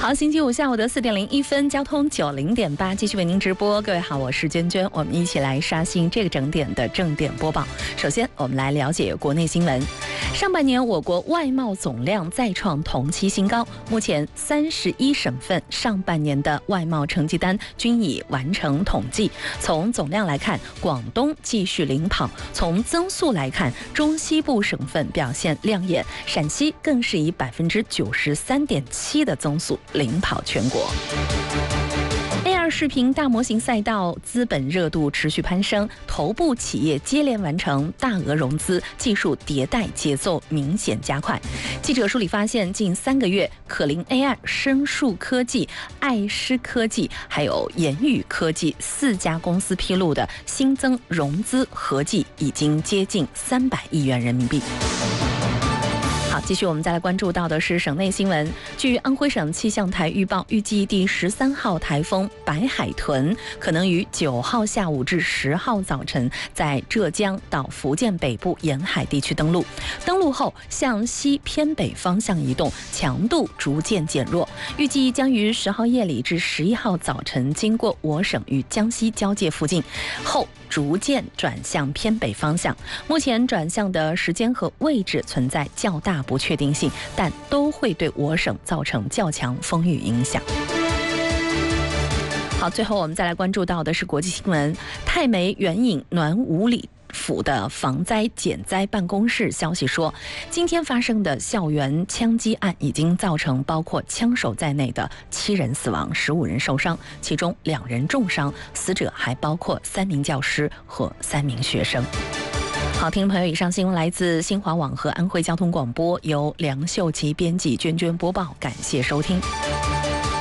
好，星期五下午的4点01分，交通90.8继续为您直播。各位好，我是娟娟，我们一起来刷新这个整点的正点播报。首先，我们来了解国内新闻。上半年我国外贸总量再创同期新高，目前31省份上半年的外贸成绩单均已完成统计。从总量来看，广东继续领跑；从增速来看，中西部省份表现亮眼，陕西更是以93.7%的增速领跑全国。AR 视频大模型赛道资本热度持续攀升，头部企业接连完成大额融资，技术迭代节奏明显加快。记者梳理发现，近3个月，可伶 AI、生树科技、爱诗科技还有言语科技4家公司披露的新增融资合计已经接近300亿元人民币。好，继续我们再来关注到的是省内新闻。据安徽省气象台预报，预计第13号台风白海豚可能于9号下午至10号早晨在浙江到福建北部沿海地区登陆。登陆后向西偏北方向移动，强度逐渐减弱，预计将于10号夜里至11号早晨经过我省与江西交界附近后逐渐转向偏北方向。目前转向的时间和位置存在较大不确定性，但都会对我省造成较强风雨影响。好，最后我们再来关注到的是国际新闻。泰梅援引暖武里府的防灾减灾办公室消息说，今天发生的校园枪击案已经造成包括枪手在内的7人死亡，15人受伤，其中2人重伤，死者还包括3名教师和3名学生。好，听众朋友，以上新闻来自新华网和安徽交通广播，由梁秀琪编辑，娟娟播报，感谢收听。